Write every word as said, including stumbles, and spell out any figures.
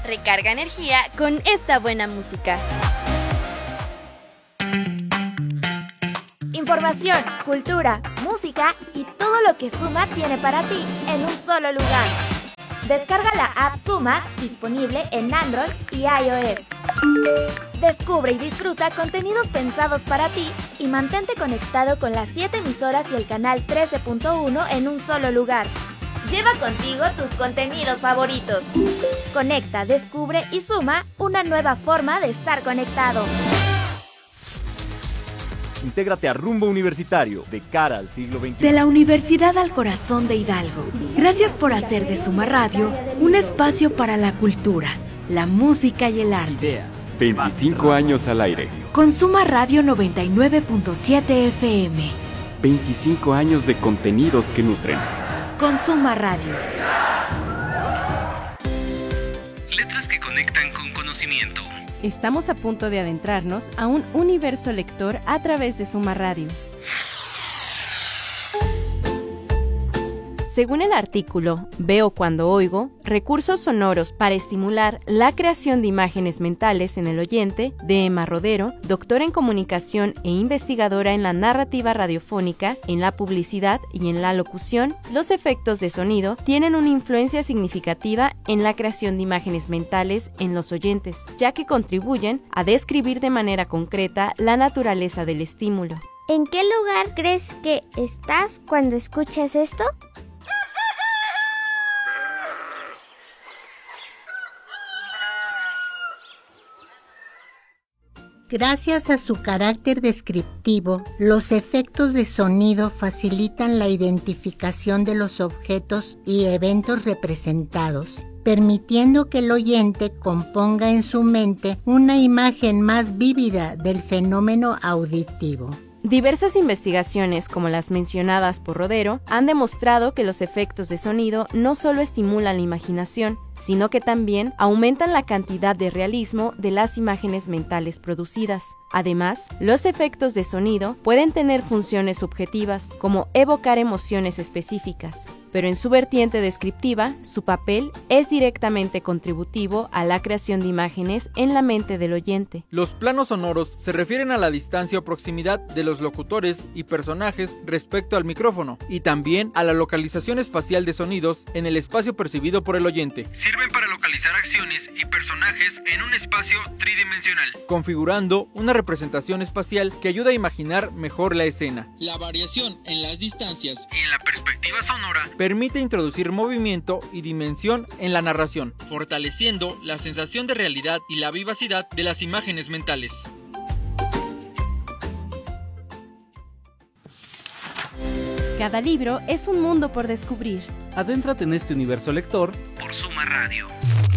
Recarga energía con esta buena música. Información, cultura, música y todo lo que Suma tiene para ti en un solo lugar. Descarga la app Suma, disponible en Android y iOS. Descubre y disfruta contenidos pensados para ti y mantente conectado con las siete emisoras y el canal trece punto uno en un solo lugar. Lleva contigo tus contenidos favoritos. Conecta, descubre y suma una nueva forma de estar conectado. Intégrate a Rumbo Universitario, de cara al siglo veintiuno. De la Universidad al Corazón de Hidalgo. Gracias por hacer de Suma Radio un espacio para la cultura, la música y el arte. Ideas. veinticinco años al aire. Con Suma Radio noventa y nueve punto siete F M. veinticinco años de contenidos que nutren. Con Suma Radio. Letras que conectan con conocimiento. Estamos a punto de adentrarnos a un universo lector a través de Suma Radio. Según el artículo Veo cuando oigo, recursos sonoros para estimular la creación de imágenes mentales en el oyente, de Emma Rodero, doctora en comunicación e investigadora en la narrativa radiofónica, en la publicidad y en la locución, los efectos de sonido tienen una influencia significativa en la creación de imágenes mentales en los oyentes, ya que contribuyen a describir de manera concreta la naturaleza del estímulo. ¿En qué lugar crees que estás cuando escuchas esto? Gracias a su carácter descriptivo, los efectos de sonido facilitan la identificación de los objetos y eventos representados, permitiendo que el oyente componga en su mente una imagen más vívida del fenómeno auditivo. Diversas investigaciones, como las mencionadas por Rodero, han demostrado que los efectos de sonido no solo estimulan la imaginación, sino que también aumentan la cantidad de realismo de las imágenes mentales producidas. Además, los efectos de sonido pueden tener funciones subjetivas, como evocar emociones específicas, pero en su vertiente descriptiva, su papel es directamente contributivo a la creación de imágenes en la mente del oyente. Los planos sonoros se refieren a la distancia o proximidad de los locutores y personajes respecto al micrófono, y también a la localización espacial de sonidos en el espacio percibido por el oyente. Sirven para localizar acciones y personajes en un espacio tridimensional, configurando una representación espacial que ayuda a imaginar mejor la escena. La variación en las distancias y en la perspectiva sonora permite introducir movimiento y dimensión en la narración, fortaleciendo la sensación de realidad y la vivacidad de las imágenes mentales. Cada libro es un mundo por descubrir. Adéntrate en este universo lector por Suma Radio.